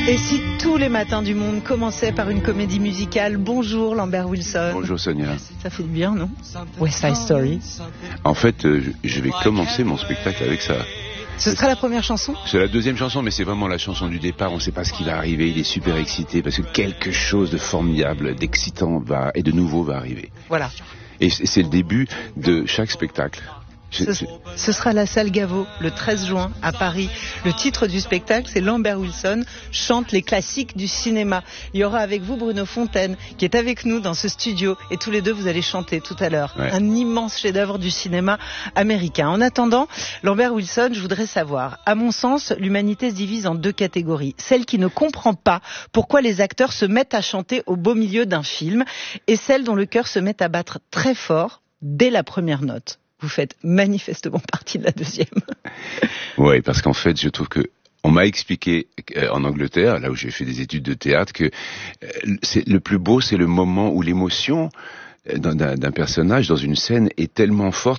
Et si tous les matins du monde commençaient par une comédie musicale? Bonjour Lambert Wilson. Bonjour Sonia. Ça fait du bien, non? West Side Story. En fait, je vais commencer mon spectacle avec ça. Ce sera la première chanson? C'est la deuxième chanson, mais c'est vraiment la chanson du départ. On ne sait pas ce qui va arriver. Il est super excité parce que quelque chose de formidable, d'excitant et de nouveau va arriver. Voilà. Et c'est le début de chaque spectacle. Ce sera la salle Gaveau, le 13 juin, à Paris. Le titre du spectacle, c'est Lambert Wilson chante les classiques du cinéma. Il y aura avec vous Bruno Fontaine, qui est avec nous dans ce studio. Et tous les deux, vous allez chanter tout à l'heure. Ouais. Un immense chef-d'œuvre du cinéma américain. En attendant, Lambert Wilson, je voudrais savoir, à mon sens, l'humanité se divise en deux catégories. Celle qui ne comprend pas pourquoi les acteurs se mettent à chanter au beau milieu d'un film, et celle dont le cœur se met à battre très fort dès la première note. Vous faites manifestement partie de la deuxième. Oui, parce qu'en fait, je trouve que on m'a expliqué en Angleterre, là où j'ai fait des études de théâtre, que le plus beau, c'est le moment où l'émotion d'un personnage dans une scène est tellement forte